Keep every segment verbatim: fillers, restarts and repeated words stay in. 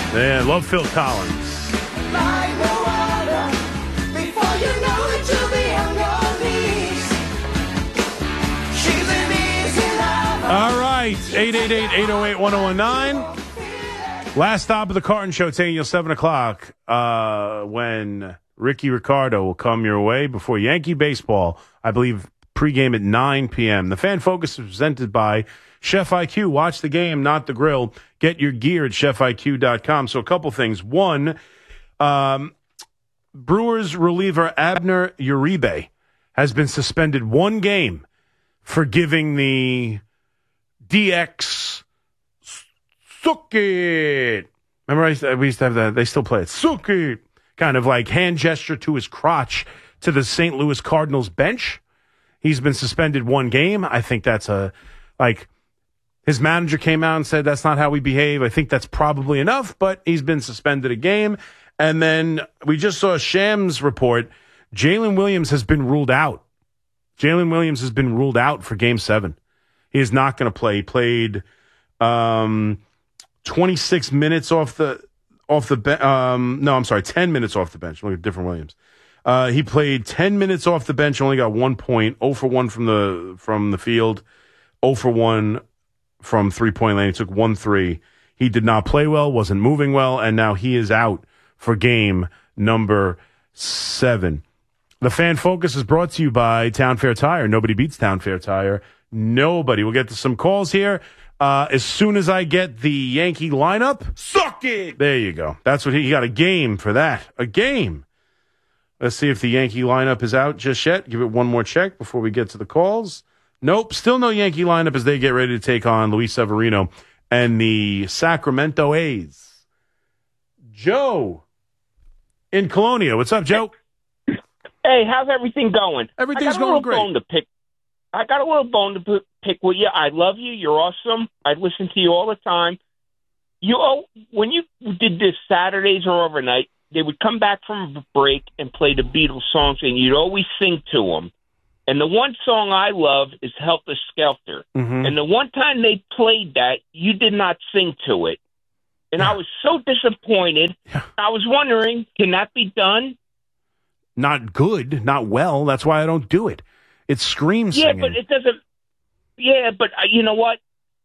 Yeah, love Phil Collins. Like no other. Before you know it, you'll be on your knees. She's an easy lover. All right, eight eight eight, eight oh eight, one oh one nine. Last stop of the Carton Show, taking you seven o'clock uh, when Ricky Ricardo will come your way before Yankee baseball. I believe pregame at nine p.m. The Fan Focus is presented by Chef I Q. Watch the game, not the grill. Get your gear at chef I Q dot com. So a couple things. One, um, Brewers reliever Abner Uribe has been suspended one game for giving the D X suck it. Remember, I used to, we used to have that. They still play it. Suck it. Kind of like hand gesture to his crotch to the Saint Louis Cardinals bench. He's been suspended one game. I think that's a, like, his manager came out and said that's not how we behave. I think that's probably enough, but he's been suspended a game. And then we just saw Shams report Jalen Williams has been ruled out. Jalen Williams has been ruled out for game seven. He is not going to play. He played um, twenty-six minutes off the, off the, be- um, no, I'm sorry, ten minutes off the bench. Look at different Williams. Uh, he played ten minutes off the bench, only got one point, zero for one from the, from the field, zero for one from three-point lane. He took one three. He did not play well, wasn't moving well, and now he is out for game number seven. The Fan Focus is brought to you by Town Fair Tire. Nobody beats Town Fair Tire. Nobody. We'll get to some calls here. Uh, as soon as I get the Yankee lineup, suck it! There you go. That's what he, he got a game for that. A game. Let's see if the Yankee lineup is out just yet. Give it one more check before we get to the calls. Nope, still no Yankee lineup as they get ready to take on Luis Severino and the Sacramento A's. Joe in Colonia. What's up, Joe? Hey, how's everything going? Everything's I got a going little great. Bone to pick. I got a little bone to p- pick with you. I love you. You're awesome. I listen to you all the time. You oh, when you did this Saturdays or overnight, they would come back from a break and play the Beatles songs, and you'd always sing to them. And the one song I love is Helter Skelter. Mm-hmm. And the one time they played that, you did not sing to it. And yeah. I was so disappointed. Yeah. I was wondering, can that be done? Not good, not well. That's why I don't do it. It's scream Yeah, singing. but it doesn't. Yeah, but uh, you know what?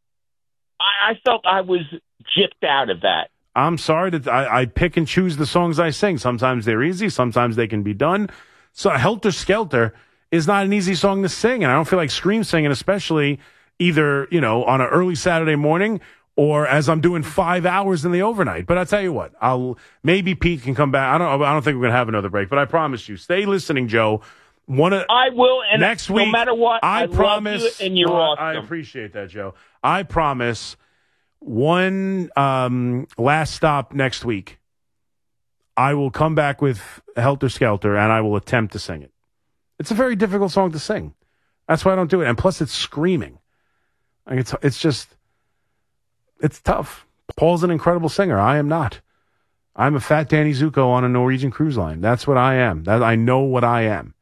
I, I felt I was gypped out of that. I'm sorry that I, I pick and choose the songs I sing. Sometimes they're easy. Sometimes they can be done. So Helter Skelter is not an easy song to sing, and I don't feel like scream singing, especially either, you know, on an early Saturday morning or as I'm doing five hours in the overnight. But I'll tell you what, I'll maybe Pete can come back. I don't I don't think we're going to have another break, but I promise you, stay listening, Joe. One of, I will, and next no week, matter what, I, I promise, love you, and you're uh, awesome. I appreciate that, Joe. I promise one um, last stop next week, I will come back with Helter Skelter, and I will attempt to sing it. It's a very difficult song to sing. That's why I don't do it. And plus, it's screaming. Like it's it's just, it's tough. Paul's an incredible singer. I am not. I'm a fat Danny Zuko on a Norwegian cruise line. That's what I am. That I know what I am.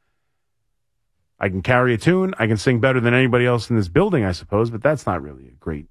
I can carry a tune. I can sing better than anybody else in this building, I suppose, but that's not really a great,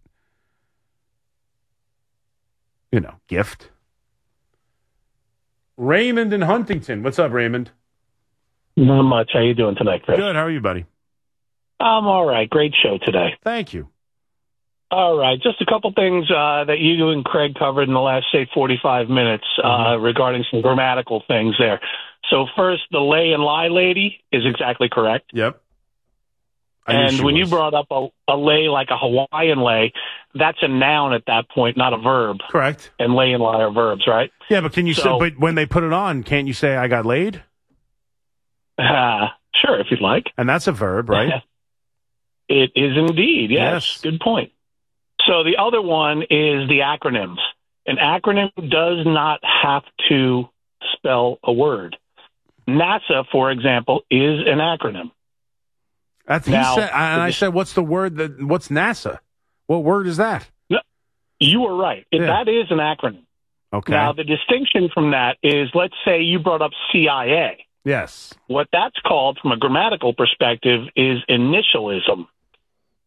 you know, gift. Raymond in Huntington. What's up, Raymond? Not much. How you doing tonight, Chris? Good. How are you, buddy? I'm all right. Great show today. Thank you. All right. Just a couple things uh, that you and Craig covered in the last, say, forty-five minutes uh, Mm-hmm. regarding some grammatical things there. So first, the lay and lie lady is exactly correct. Yep. I knew And she when was. you brought up a, a lay like a Hawaiian lay, that's a noun at that point, not a verb. Correct. And lay and lie are verbs, right? Yeah, but can you So- say, but when they put it on, can't you say I got laid? Uh, sure, if you'd like. And that's a verb, right? It is indeed, yes. Yes. Good point. So the other one is the acronyms. An acronym does not have to spell a word. NASA, for example, is an acronym. That's he Now, said, and I the- said, "What's the word that? What's NASA? What word is that?" You were right. It, Yeah. That is an acronym. Okay. Now, the distinction from that is, let's say you brought up C I A. yes. What that's called from a grammatical perspective is initialism.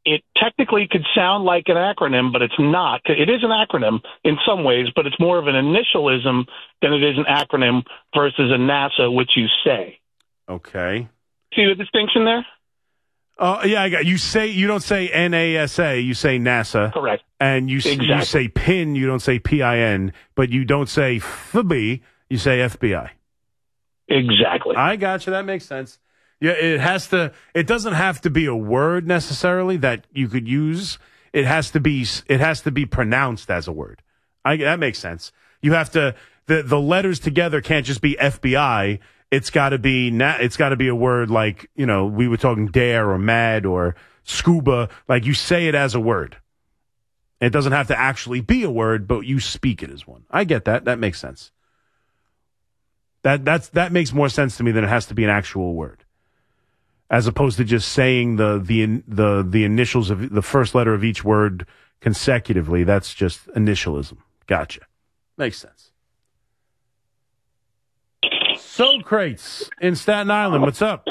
it technically could sound like an acronym, but it's not. It is an acronym in some ways, but it's more of an initialism than it is an acronym versus a NASA, which you say. Okay. See the distinction there? Oh, uh, yeah, I got you. Say you don't say NASA, you say NASA. Correct. And you Exactly. you say PIN, you don't say P I N, but you don't say F B I, you say F B I. Exactly. I got you. That makes sense. Yeah, it has to. It doesn't have to be a word necessarily that you could use. It has to be. It has to be pronounced as a word. I, that makes sense. You have to. The the letters together can't just be F B I. It's got to be. It's got to be a word like, you know, we were talking dare or mad or scuba. Like, you say it as a word. It doesn't have to actually be a word, but you speak it as one. I get that. That makes sense. That that's that makes more sense to me than it has to be an actual word, as opposed to just saying the the the the initials of the first letter of each word consecutively. That's just initialism. Gotcha. Makes sense. So Crates in Staten Island, what's up?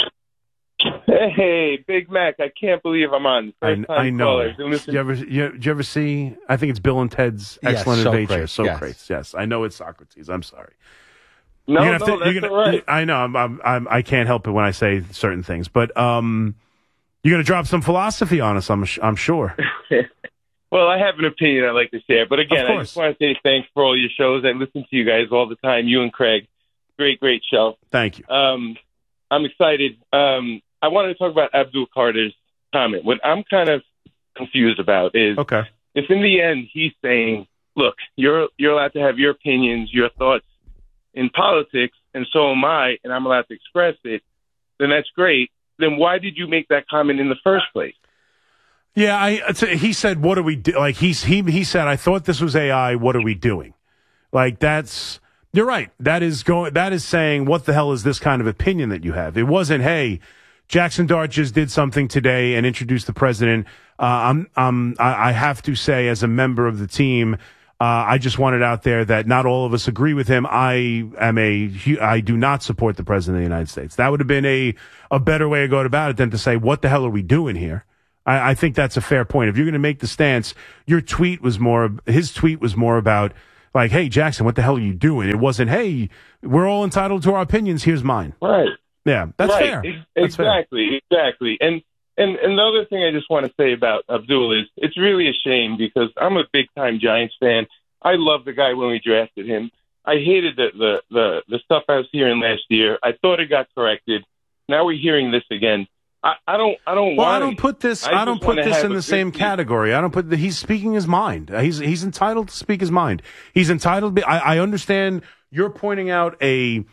Hey, Big Mac, I can't believe I'm on. I, First I time know. caller. Did you ever you, did you ever see? I think it's Bill and Ted's Yes, Excellent Adventure. Socrates, So yes. Crates, yes. I know it's Socrates. I'm sorry. No, You're no, gonna have to- that's you're gonna- all right. I know. I'm, I'm, I'm, I can't help it when I say certain things, but um, you're going to drop some philosophy on us. I'm, I'm sure. Well, I have an opinion I'd like to share, but again, Of I course. just want to say thanks for all your shows. I listen to you guys all the time. You and Craig, great, great show. Thank you. Um, I'm excited. Um, I wanted to talk about Abdul Carter's comment. What I'm kind of confused about is Okay. if in the end he's saying, "Look, you're you're allowed to have your opinions, your thoughts in politics, and so am I, and I'm allowed to express it," then that's great. Then why did you make that comment in the first place? Yeah, I. it's- He said, "What are we do-? like?" He's he he said, "I thought this was A I. What are we doing?" Like, that's. You're right. That is going. That is saying, "What the hell is this kind of opinion that you have?" It wasn't, "Hey, Jackson Dart just did something today and introduced the president." Uh, I'm. I'm. I I have to say, as a member of the team, uh, I just wanted out there that not all of us agree with him. I am a. I do not support the president of the United States. That would have been a a better way to go about it than to say, "What the hell are we doing here?" I, I think that's a fair point. If you're going to make the stance, your tweet was more. His tweet was more about, like, "Hey, Jackson, what the hell are you doing?" It wasn't, "Hey, we're all entitled to our opinions. Here's mine." Right. Yeah, that's right. fair. Ex- That's fair. exactly. Exactly. And and and the other thing I just want to say about Abdul is it's really a shame because I'm a big time Giants fan. I loved the guy when we drafted him. I hated the the the, the stuff I was hearing last year. I thought it got corrected. Now we're hearing this again. I, I don't. I don't Well, want. I don't put this. I I, don't just put wanna this have in a the good same season. category. I don't put. The, he's speaking his mind. He's he's entitled to speak his mind. He's entitled. To be, I, I understand you're pointing out a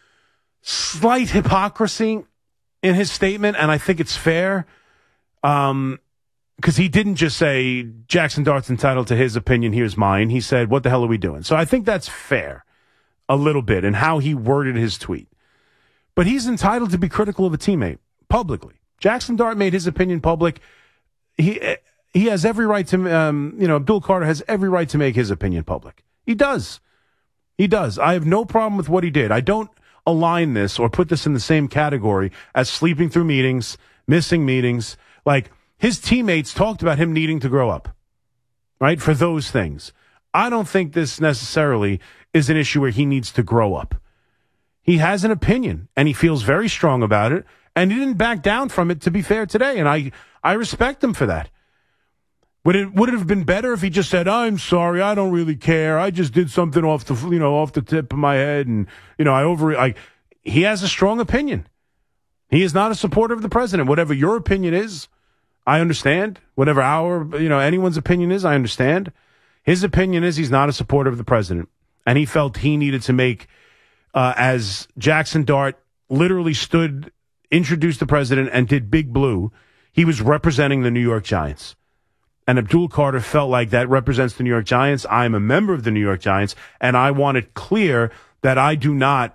slight hypocrisy in his statement, and I think it's fair. Um, because he didn't just say Jackson Dart's entitled to his opinion. Here's mine. He said, "What the hell are we doing?" So I think that's fair, a little bit, in how he worded his tweet. But he's entitled to be critical of a teammate publicly. Jackson Dart made his opinion public. He he has every right to, um, you know, Abdul Carter has every right to make his opinion public. He does. He does. I have no problem with what he did. I don't align this or put this in the same category as sleeping through meetings, missing meetings. Like, his teammates talked about him needing to grow up, right, for those things. I don't think this necessarily is an issue where he needs to grow up. He has an opinion, and he feels very strong about it, and he didn't back down from it, to be fair, today, and I, I respect him for that. Would it would it have been better if he just said, "I'm sorry, I don't really care. I just did something off the you know off the tip of my head, and you know I over." Like, he has a strong opinion. He is not a supporter of the president. Whatever your opinion is, I understand. Whatever our you know anyone's opinion is, I understand. His opinion is he's not a supporter of the president, and he felt he needed to make, uh, as Jackson Dart literally stood, introduced the president, and did Big Blue. He was representing the New York Giants. And Abdul Carter felt like that represents the New York Giants. I'm a member of the New York Giants, and I want it clear that I do not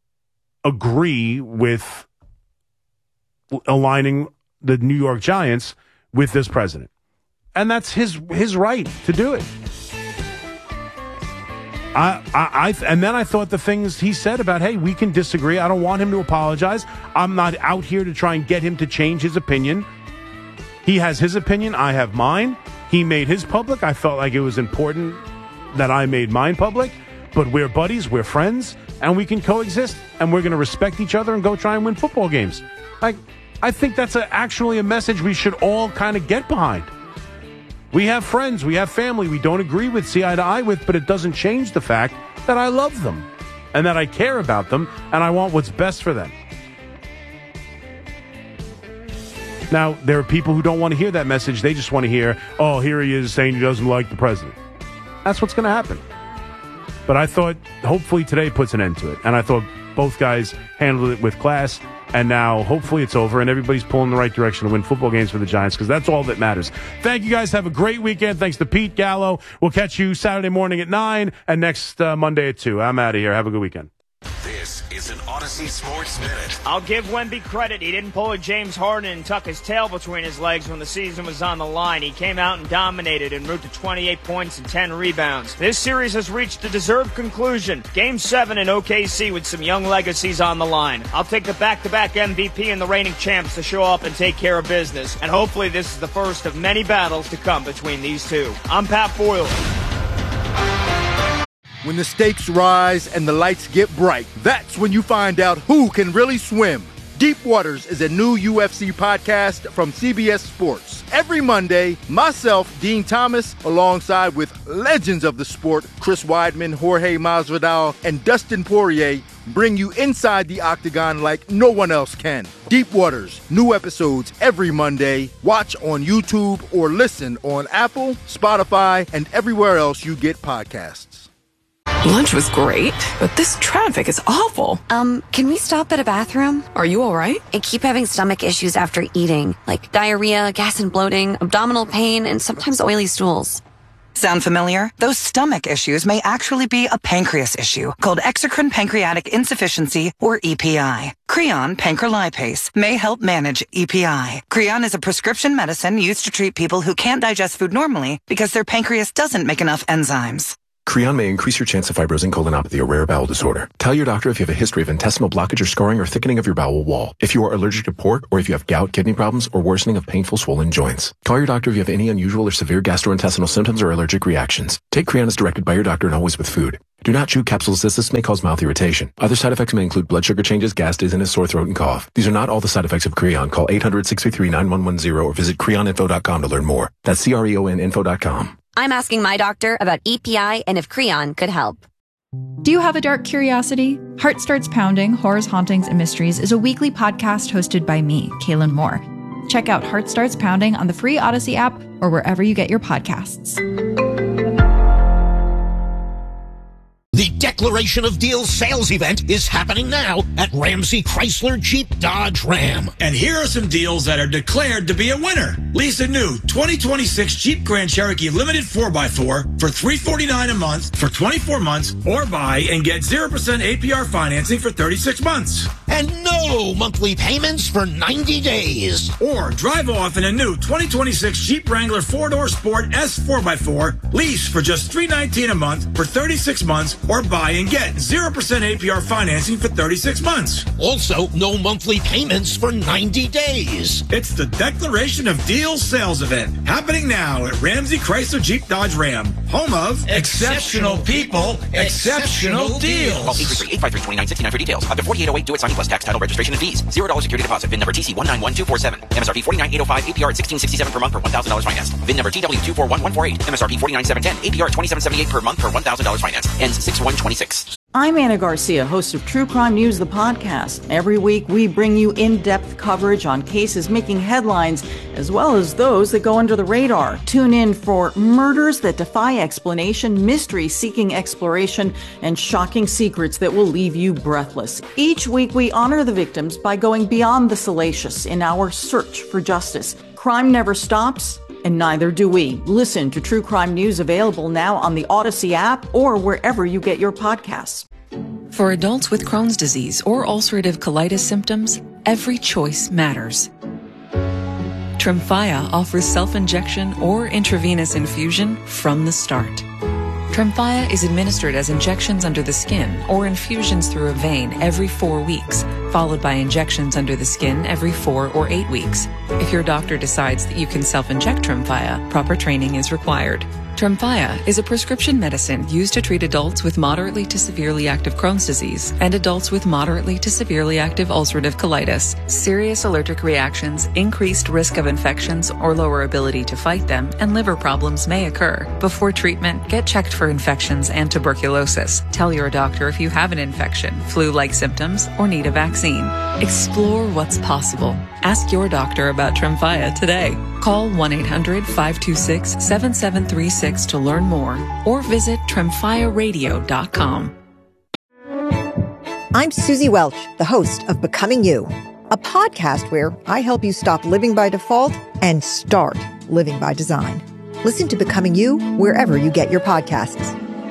agree with aligning the New York Giants with this president. And that's his his right to do it. I, I, I, and then I thought the things he said about, hey, we can disagree. I don't want him to apologize. I'm not out here to try and get him to change his opinion. He has his opinion. I have mine. He made his public. I felt like it was important that I made mine public. But we're buddies. We're friends. And we can coexist. And we're going to respect each other and go try and win football games. Like, I think that's a, actually a message we should all kind of get behind. We have friends. We have family we don't agree with, see eye to eye with, but it doesn't change the fact that I love them and that I care about them and I want what's best for them. Now, there are people who don't want to hear that message. They just want to hear, oh, here he is saying he doesn't like the president. That's what's going to happen. But I thought hopefully today puts an end to it. And I thought both guys handled it with class. And now hopefully it's over and everybody's pulling in the right direction to win football games for the Giants because that's all that matters. Thank you guys. Have a great weekend. Thanks to Pete Gallo. We'll catch you Saturday morning at nine and next uh, Monday at two. I'm out of here. Have a good weekend. This is an Odyssey Sports Minute. I'll give Wemby credit. He didn't pull a James Harden and tuck his tail between his legs when the season was on the line. He came out and dominated en route to twenty-eight points and ten rebounds. This series has reached a deserved conclusion. Game seven in O K C with some young legacies on the line. I'll take the back-to-back M V P and the reigning champs to show up and take care of business. And hopefully this is the first of many battles to come between these two. I'm Pat Boyle. When the stakes rise and the lights get bright, that's when you find out who can really swim. Deep Waters is a new U F C podcast from C B S Sports. Every Monday, myself, Dean Thomas, alongside with legends of the sport, Chris Weidman, Jorge Masvidal, and Dustin Poirier, bring you inside the octagon like no one else can. Deep Waters, new episodes every Monday. Watch on YouTube or listen on Apple, Spotify, and everywhere else you get podcasts. Lunch was great, but this traffic is awful. Um, can we stop at a bathroom? Are you all right? I keep having stomach issues after eating, like diarrhea, gas and bloating, abdominal pain, and sometimes oily stools. Sound familiar? Those stomach issues may actually be a pancreas issue called exocrine pancreatic insufficiency, or E P I. Creon pancrelipase may help manage E P I. Creon is a prescription medicine used to treat people who can't digest food normally because their pancreas doesn't make enough enzymes. Creon may increase your chance of fibrosing colonopathy, a rare bowel disorder. Tell your doctor if you have a history of intestinal blockage or scarring or thickening of your bowel wall. If you are allergic to pork, or if you have gout, kidney problems, or worsening of painful swollen joints. Call your doctor if you have any unusual or severe gastrointestinal symptoms or allergic reactions. Take Creon as directed by your doctor and always with food. Do not chew capsules as this may cause mouth irritation. Other side effects may include blood sugar changes, gas, dizziness, sore throat, and cough. These are not all the side effects of Creon. Call eight hundred, six three three, nine one one zero or visit creon info dot com to learn more. That's C R E O N info dot com. I'm asking my doctor about E P I and if Creon could help. Do you have a dark curiosity? Heart Starts Pounding, Horrors, Hauntings, and Mysteries is a weekly podcast hosted by me, Kaylin Moore. Check out Heart Starts Pounding on the free Odyssey app or wherever you get your podcasts. The Declaration of Deals sales event is happening now at Ramsey Chrysler Jeep Dodge Ram. And here are some deals that are declared to be a winner. Lease a new twenty twenty-six Jeep Grand Cherokee Limited four by four for three hundred forty-nine dollars a month for twenty-four months, or buy and get zero percent A P R financing for thirty-six months. And no monthly payments for ninety days. Or drive off in a new twenty twenty-six Jeep Wrangler four-door Sport S four by four, lease for just three hundred nineteen dollars a month for thirty-six months, or buy and get zero percent A P R financing for thirty-six months. Also, no monthly payments for ninety days. It's the Declaration of Deals sales event happening now at Ramsey Chrysler Jeep Dodge Ram, home of exceptional people, exceptional deals. Call eight three three, eight five three, two nine six nine for details. Up to forty-eight oh eight, do it signing plus tax, title, registration, and fees. zero dollars security deposit. V I N number T C one nine one two four seven. M S R P forty-nine thousand eight hundred five. A P R at sixteen sixty-seven per month for one thousand dollars financed. V I N number T W two four one one four eight. M S R P forty-nine thousand seven hundred ten. A P R at twenty-seven seventy-eight per month for one thousand dollars financed. Ends six one twenty-six. I'm Anna Garcia, host of True Crime News, the podcast. Every week, we bring you in-depth coverage on cases making headlines, as well as those that go under the radar. Tune in for murders that defy explanation, mystery seeking exploration, and shocking secrets that will leave you breathless. Each week, we honor the victims by going beyond the salacious in our search for justice. Crime never stops, and neither do we. Listen to True Crime News, available now on the Odyssey app or wherever you get your podcasts. For adults with Crohn's disease or ulcerative colitis symptoms, every choice matters. Tremfya offers self-injection or intravenous infusion from the start. Tremfya is administered as injections under the skin or infusions through a vein every four weeks followed by injections under the skin every four or eight weeks. If your doctor decides that you can self-inject Tremfya, proper training is required. Tremfya is a prescription medicine used to treat adults with moderately to severely active Crohn's disease and adults with moderately to severely active ulcerative colitis. Serious allergic reactions, increased risk of infections or lower ability to fight them, and liver problems may occur. Before treatment, get checked for infections and tuberculosis. Tell your doctor if you have an infection, flu-like symptoms, or need a vaccine. Explore what's possible. Ask your doctor about Tremfya today. Call one eight hundred five two six seven seven three six to learn more or visit tremfya radio dot com. I'm Susie Welch, the host of Becoming You, a podcast where I help you stop living by default and start living by design. Listen to Becoming You wherever you get your podcasts.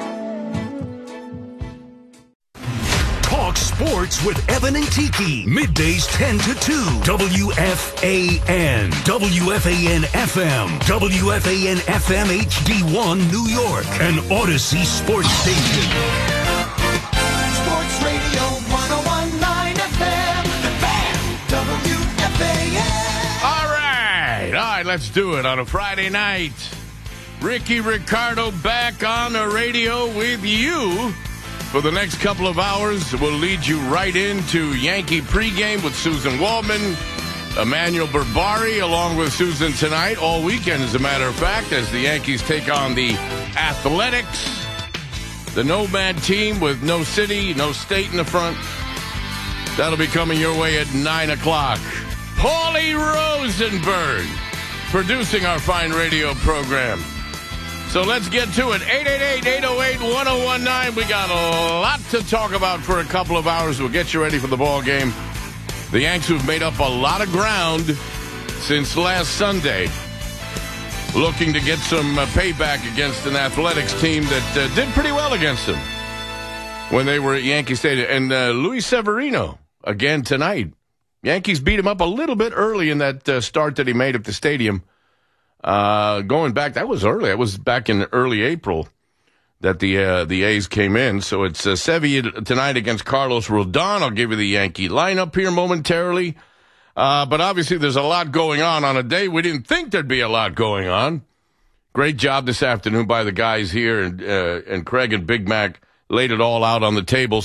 Talk sports with Evan and Tiki. Middays ten to two. W F A N. W F A N F M. W F A N F M H D one New York. An Odyssey sports station. Sports Radio one oh one point nine F M. The Fan. W F A N. All right. All right, let's do it on a Friday night. Ricky Ricardo back on the radio with you. For the next couple of hours, we'll lead you right into Yankee pregame with Susan Waldman, Emmanuel Berbari, along with Susan tonight, all weekend, as a matter of fact, as the Yankees take on the Athletics, the Nomad team with no city, no state in the front. That'll be coming your way at nine o'clock. Paulie Rosenberg, producing our fine radio program. So let's get to it. eight eight eight, eight oh eight, one oh one nine. We got a lot to talk about for a couple of hours. We'll get you ready for the ball game. The Yanks, who've made up a lot of ground since last Sunday, looking to get some uh, payback against an Athletics team that uh, did pretty well against them when they were at Yankee Stadium. And uh, Luis Severino, again tonight. Yankees beat him up a little bit early in that uh, start that he made at the stadium. Uh, going back, that was early. That was back in early April that the uh, the A's came in. So it's uh, Sevy tonight against Carlos Rodon. I'll give you the Yankee lineup here momentarily. Uh, but obviously there's a lot going on on a day we didn't think there'd be a lot going on. Great job this afternoon by the guys here, and, uh, and Craig and Big Mac laid it all out on the table.